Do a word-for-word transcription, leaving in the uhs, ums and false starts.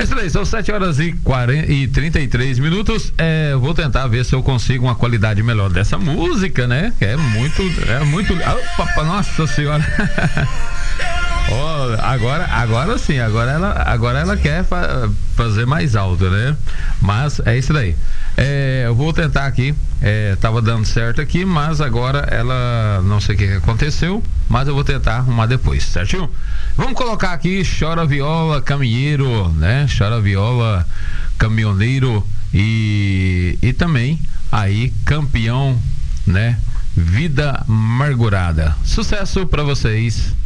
Isso aí, são sete horas e, quarenta, e trinta e três minutos. É, vou tentar ver se eu consigo uma qualidade melhor dessa música, né? Que é muito, é muito. Opa, nossa senhora. Oh, agora, agora sim, agora ela, agora ela quer fa- fazer mais alto, né? Mas é isso daí. É, eu vou tentar aqui. É, tava dando certo aqui, mas agora ela não sei o que aconteceu, mas eu vou tentar arrumar depois, certinho? Vamos colocar aqui Chora Viola Caminheiro, né? Chora Viola Caminhoneiro e e também aí Campeão, né? Vida Amargurada. Sucesso pra vocês.